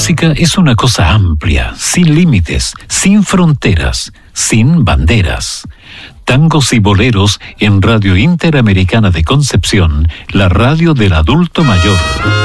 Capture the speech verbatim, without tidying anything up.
música es una cosa amplia, sin límites, sin fronteras, sin banderas. Tangos y boleros en Radio Interamericana de Concepción, la radio del adulto mayor.